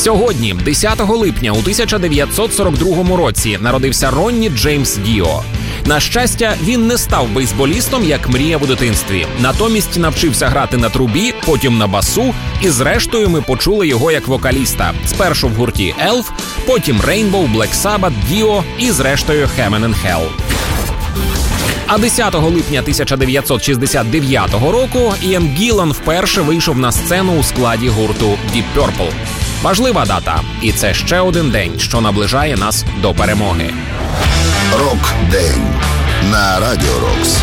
Сьогодні, 10 липня у 1942 році, народився Ронні Джеймс Діо. На щастя, він не став бейсболістом, як мріяв у дитинстві. Натомість навчився грати на трубі, потім на басу, і зрештою ми почули його як вокаліста. Спершу в гурті Elf, потім Rainbow, Black Sabbath, Dio і зрештою Heaven and Hell. А 10 липня 1969 року Іан Гіллан вперше вийшов на сцену у складі гурту Deep Purple. Важлива дата. І це ще один день, що наближає нас до перемоги. Рок-день на Радіо Рокс.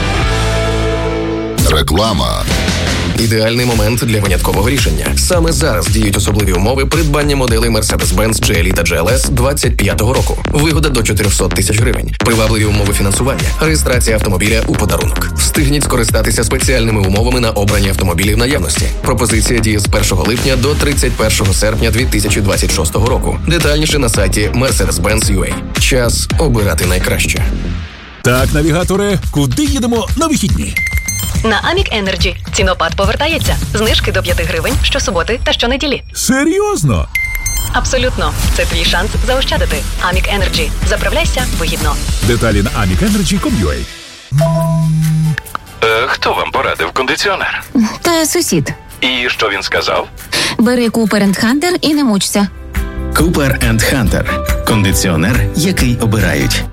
Реклама. Ідеальний момент для виняткового рішення. Саме зараз діють особливі умови придбання моделей Mercedes-Benz GLE та GLS 25-го року. Вигода до 400 тисяч гривень. Привабливі умови фінансування. Реєстрація автомобіля у подарунок. Встигніть скористатися спеціальними умовами на обрані автомобілі в наявності. Пропозиція діє з 1 липня до 31 серпня 2026 року. Детальніше на сайті Mercedes-Benz.ua. Час обирати найкраще. Так, навігаторе, куди їдемо на вихідні? На Амік Енерджі. Цінопад повертається. Знижки до 5 гривень щосуботи та щонеділі. Серйозно? Абсолютно. Це твій шанс заощадити. Амік Енерджі. Заправляйся вигідно. Деталі на amicenergy.com.ua. Хто вам порадив кондиціонер? Та сусід. І що він сказав? Бери Cooper & Hunter і не мучся. Cooper & Hunter. Кондиціонер, який обирають.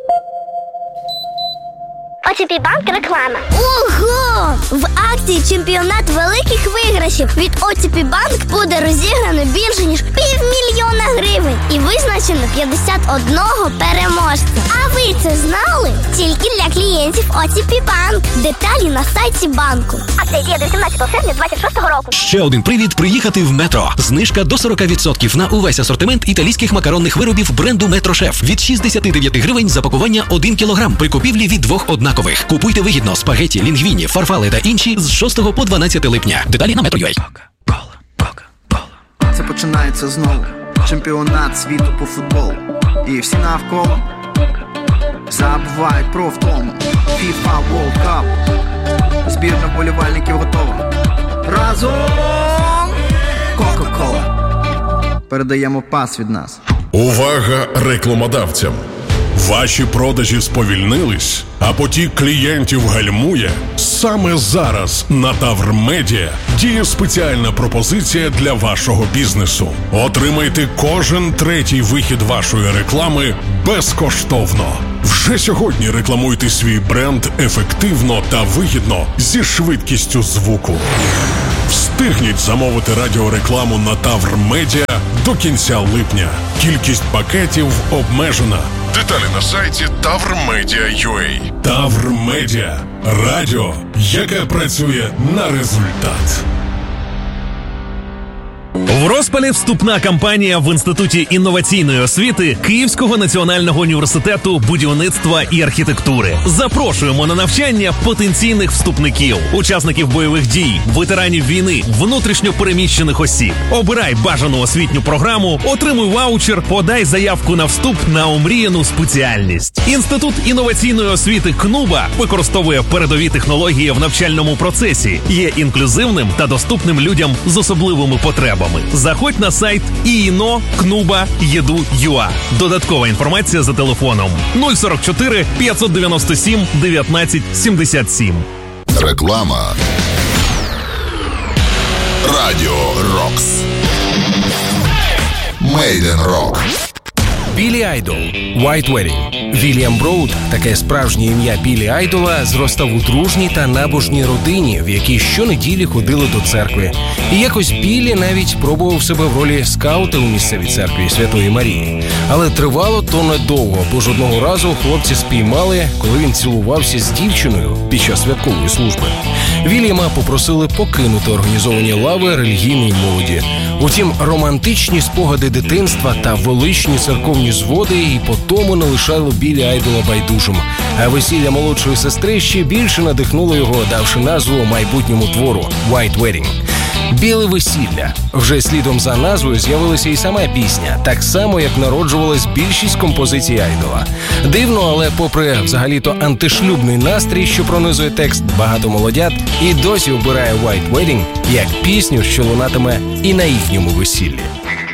ОТП Банк реклама. Ого! В акції чемпіонат великих виграшів від ОТП Банк буде розіграно більше, ніж 500 000 гривень. І визначено 51 переможця. А ви це знали? Тільки для клієнтів ОТП Банк. Деталі на сайті банку. Акція діє до 18 серпня 26 року. Ще один привід приїхати в Метро. Знижка до 40% на увесь асортимент італійських макаронних виробів бренду Метро Шеф. Від 69 гривень за пакування 1 кілограм при купівлі від 2 однакових. Купуйте вигідно спагеті, лінгвіні, фарфали та інші з 6 по 12 липня. Деталі на Metro.ua. Це починається знову. Чемпіонат світу по футболу. І всі навколо забувають про втому. FIFA World Cup. Збірна вболівальників готова. Разом! Кока-кола. Передаємо пас від нас. Увага рекламодавцям! Ваші продажі сповільнились, а потік клієнтів гальмує? Саме зараз на Тавр Медіа діє спеціальна пропозиція для вашого бізнесу. Отримайте кожен третій вихід вашої реклами безкоштовно. Вже сьогодні рекламуйте свій бренд ефективно та вигідно зі швидкістю звуку. Встигніть замовити радіорекламу на Тавр Медіа до кінця липня. Кількість пакетів обмежена. Деталі на сайті tavrmedia.ua. Тавр Медіа. Радіо, яке працює на результат. В розпалі вступна кампанія в Інституті інноваційної освіти Київського національного університету будівництва і архітектури. Запрошуємо на навчання потенційних вступників, учасників бойових дій, ветеранів війни, внутрішньо переміщених осіб. Обирай бажану освітню програму, отримуй ваучер, подай заявку на вступ на омріяну спеціальність. Інститут інноваційної освіти КНУБА використовує передові технології в навчальному процесі, є інклюзивним та доступним людям з особливими потребами. Заходь на сайт iino.knuba.edu.ua. Додаткова інформація за телефоном 044 597 19 77. Реклама. Радіо Рокс. Made in Rock. Білі Айдол, White Wedding. Вільям Броуд, таке справжнє ім'я Білі Айдола, зростав у дружній та набожній родині, в якій щонеділі ходили до церкви. І якось Білі навіть пробував себе в ролі скаута у місцевій церкві Святої Марії. Але тривало то недовго, бо ж одного разу хлопці спіймали, коли він цілувався з дівчиною під час святкової служби. Вільяма попросили покинути організовані лави релігійної молоді. Утім, романтичні спогади дитинства та величні церковні зводи і по тому не лишали Білі Айдола байдужим. А весілля молодшої сестри ще більше надихнуло його, давши назву майбутньому твору «White Wedding». «Біле весілля». Вже слідом за назвою з'явилася і сама пісня, так само, як народжувалась більшість композицій Айдола. Дивно, але попри взагалі-то антишлюбний настрій, що пронизує текст, багато молодят і досі обирає «White Wedding» як пісню, що лунатиме і на їхньому весіллі.